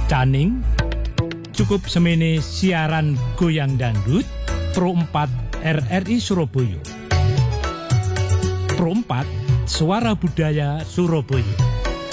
Daning cukup semene siaran goyang dangdut Pro 4 RRI Surabaya. Pro 4 Suara Budaya Surabaya.